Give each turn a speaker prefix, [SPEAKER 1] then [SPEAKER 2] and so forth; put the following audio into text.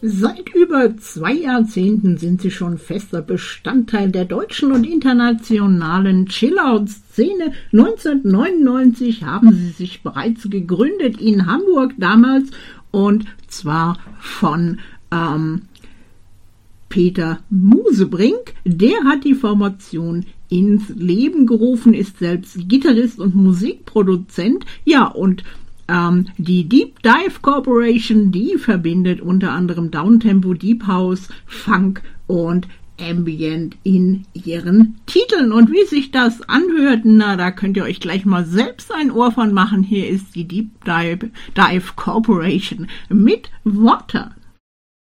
[SPEAKER 1] Seit über 2 Jahrzehnten sind sie schon fester Bestandteil der deutschen und internationalen Chill-Out-Szene. 1999 haben sie sich bereits gegründet in Hamburg damals, und zwar von Peter Musebrink. Der hat die Formation ins Leben gerufen, ist selbst Gitarrist und Musikproduzent. Ja, und die Deep Dive Corporation, die verbindet unter anderem Downtempo, Deep House, Funk und Ambient in ihren Titeln. Und wie sich das anhört, na, da könnt ihr euch gleich mal selbst ein Ohr von machen. Hier ist die Deep Dive Corporation mit Water.